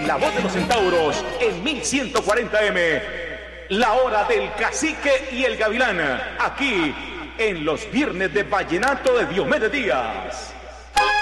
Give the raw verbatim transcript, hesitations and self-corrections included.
en La Voz de los Centauros, en mil ciento cuarenta eme. La hora del cacique y el gavilán, aquí en los viernes de vallenato de Diomedes Díaz.